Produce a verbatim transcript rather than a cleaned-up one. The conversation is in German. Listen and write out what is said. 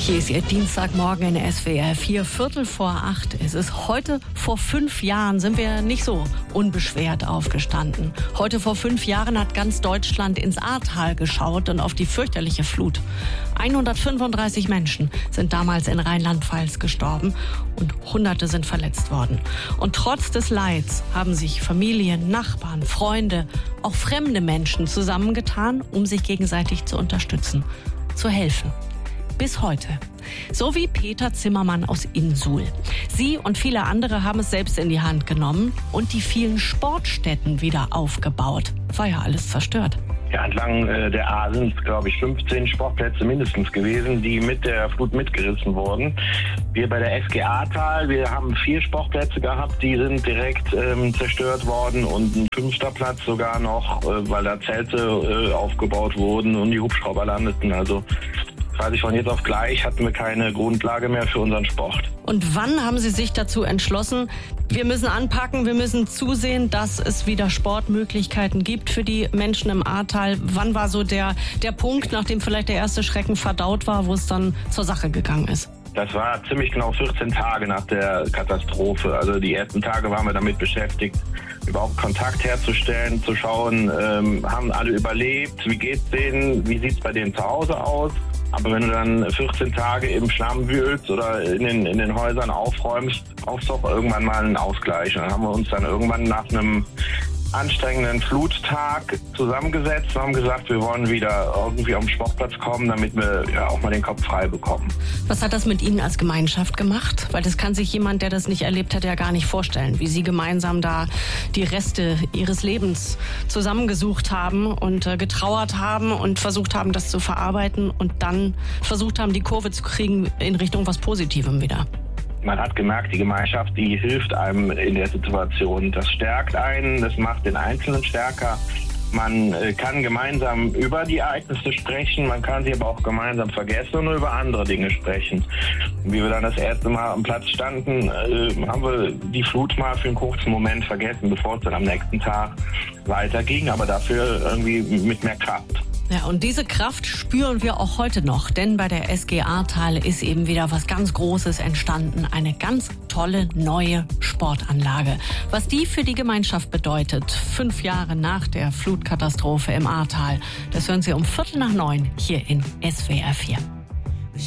Hier ist Ihr Dienstagmorgen in S W R vier, Viertel vor acht. Es ist heute vor fünf Jahren, sind wir nicht so unbeschwert aufgestanden. Heute vor fünf Jahren hat ganz Deutschland ins Ahrtal geschaut und auf die fürchterliche Flut. hundertfünfunddreißig Menschen sind damals in Rheinland-Pfalz gestorben und Hunderte sind verletzt worden. Und trotz des Leids haben sich Familien, Nachbarn, Freunde, auch fremde Menschen zusammengetan, um sich gegenseitig zu unterstützen, zu helfen. Bis heute. So wie Peter Zimmermann aus Insul. Sie und viele andere haben es selbst in die Hand genommen und die vielen Sportstätten wieder aufgebaut. War ja alles zerstört. Ja, entlang äh, der Ahr sind es, glaube ich, fünfzehn Sportplätze mindestens gewesen, die mit der Flut mitgerissen wurden. Wir bei der S G Ahrtal, wir haben vier Sportplätze gehabt, die sind direkt ähm, zerstört worden und ein fünfter Platz sogar noch, äh, weil da Zelte äh, aufgebaut wurden und die Hubschrauber landeten. Also quasi von jetzt auf gleich hatten wir keine Grundlage mehr für unseren Sport. Und wann haben Sie sich dazu entschlossen, wir müssen anpacken, wir müssen zusehen, dass es wieder Sportmöglichkeiten gibt für die Menschen im Ahrtal? Wann war so der, der Punkt, nachdem vielleicht der erste Schrecken verdaut war, wo es dann zur Sache gegangen ist? Das war ziemlich genau vierzehn Tage nach der Katastrophe. Also die ersten Tage waren wir damit beschäftigt, überhaupt Kontakt herzustellen, zu schauen, ähm, haben alle überlebt, wie geht's denen, wie sieht's bei denen zu Hause aus? Aber wenn du dann vierzehn Tage im Schlamm wühlst oder in den, in den Häusern aufräumst, brauchst du auch irgendwann mal einen Ausgleich. Und dann haben wir uns dann irgendwann nach einem anstrengenden Fluttag zusammengesetzt und haben gesagt, wir wollen wieder irgendwie auf den Sportplatz kommen, damit wir ja auch mal den Kopf frei bekommen. Was hat das mit Ihnen als Gemeinschaft gemacht? Weil das kann sich jemand, der das nicht erlebt hat, ja gar nicht vorstellen, wie Sie gemeinsam da die Reste Ihres Lebens zusammengesucht haben und äh, getrauert haben und versucht haben, das zu verarbeiten und dann versucht haben, die Kurve zu kriegen in Richtung was Positivem wieder. Man hat gemerkt, die Gemeinschaft, die hilft einem in der Situation. Das stärkt einen, das macht den Einzelnen stärker. Man kann gemeinsam über die Ereignisse sprechen, man kann sie aber auch gemeinsam vergessen und über andere Dinge sprechen. Wie wir dann das erste Mal am Platz standen, haben wir die Flut mal für einen kurzen Moment vergessen, bevor es dann am nächsten Tag weiterging, aber dafür irgendwie mit mehr Kraft. Ja, und diese Kraft spüren wir auch heute noch, denn bei der S G Ahrtal ist eben wieder was ganz Großes entstanden, eine ganz tolle neue Sportanlage. Was die für die Gemeinschaft bedeutet, fünf Jahre nach der Flutkatastrophe im Ahrtal, das hören Sie um Viertel nach neun hier in S W R vier.